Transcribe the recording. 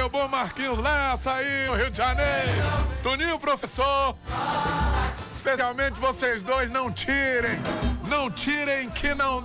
bom Marquinhos Lessa aí, no Rio de Janeiro. Toninho, professor. Especialmente vocês dois, não tirem que não